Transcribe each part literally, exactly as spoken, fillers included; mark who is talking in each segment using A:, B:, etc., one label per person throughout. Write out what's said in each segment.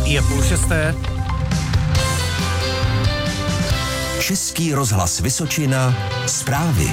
A: Je půl šesté.
B: Český rozhlas Vysočina, zprávy.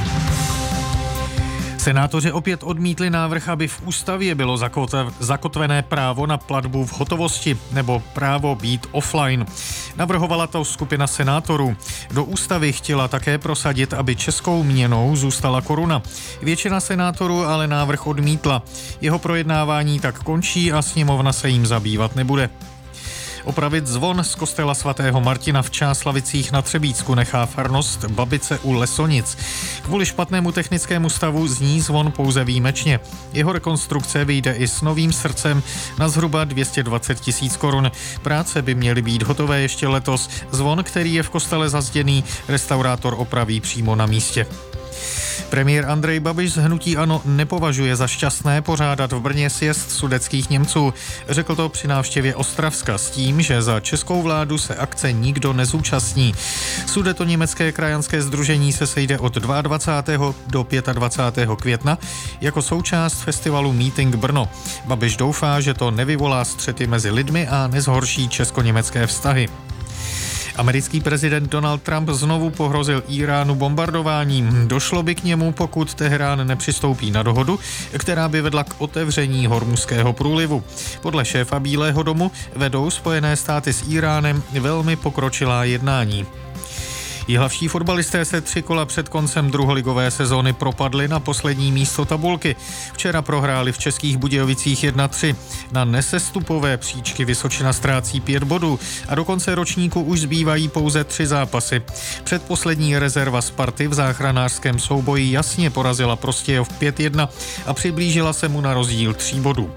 A: Senátoři opět odmítli návrh, aby v ústavě bylo zakotvené právo na platbu v hotovosti nebo právo být offline. Navrhovala to skupina senátorů. Do ústavy chtěla také prosadit, aby českou měnou zůstala koruna. Většina senátorů ale návrh odmítla. Jeho projednávání tak končí a sněmovna se jím zabývat nebude. Opravit zvon z kostela svatého Martina v Čáslavicích na Třebícku nechá farnost Babice u Lesonic. Kvůli špatnému technickému stavu zní zvon pouze výjimečně. Jeho rekonstrukce vyjde i s novým srdcem na zhruba dvě stě dvacet tisíc korun. Práce by měly být hotové ještě letos. Zvon, který je v kostele zazděný, restaurátor opraví přímo na místě. Premiér Andrej Babiš z hnutí ANO nepovažuje za šťastné pořádat v Brně sjezd sudetských Němců. Řekl to při návštěvě Ostravska s tím, že za českou vládu se akce nikdo nezúčastní. Sudetoněmecké krajanské sdružení se sejde od dvacátého druhého do dvacátého pátého května jako součást festivalu Meeting Brno. Babiš doufá, že to nevyvolá střety mezi lidmi a nezhorší česko-německé vztahy. Americký prezident Donald Trump znovu pohrozil Íránu bombardováním. Došlo by k němu, pokud Teherán nepřistoupí na dohodu, která by vedla k otevření Hormuzského průlivu. Podle šéfa Bílého domu vedou Spojené státy s Íránem velmi pokročilá jednání. Jihlavští fotbalisté se tři kola před koncem druholigové sezóny propadli na poslední místo tabulky. Včera prohráli v Českých Budějovicích jedna tři. Na nesestupové příčky Vysočina ztrácí pět bodů a do konce ročníku už zbývají pouze tři zápasy. Předposlední rezerva Sparty v záchranářském souboji jasně porazila Prostějov pět jedna a přiblížila se mu na rozdíl tří bodů.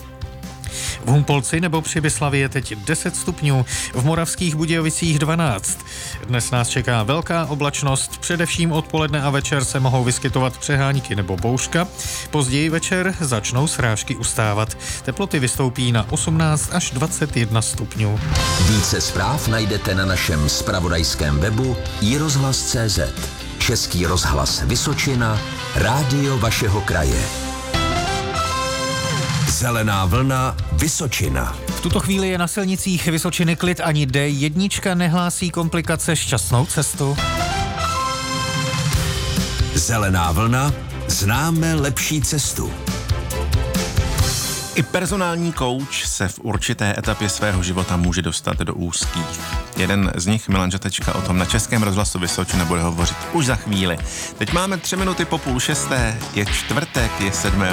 A: V Humpolci nebo při Byslavě je teď deset stupňů, v Moravských Budějovicích dvanáct. Dnes nás čeká velká oblačnost, především odpoledne a večer se mohou vyskytovat přehánky nebo bouřka. Později večer začnou srážky ustávat. Teploty vystoupí na osmnáct až dvacet jedna stupňů.
B: Více zpráv najdete na našem zpravodajském webu i rozhlas tečka cé zet. Český rozhlas Vysočina, rádio vašeho kraje. Zelená vlna Vysočina.
A: V tuto chvíli je na silnicích Vysočiny klid, ani dé jedna nehlásí komplikace, šťastnou cestu.
B: Zelená vlna, známe lepší cestu.
C: I personální kouč se v určité etapě svého života může dostat do úzkých. Jeden z nich, Milan Žatečka, o tom na Českém rozhlasu Vysočina bude hovořit už za chvíli. Teď máme tři minuty po půl šesté, je čtvrtek, je sedmého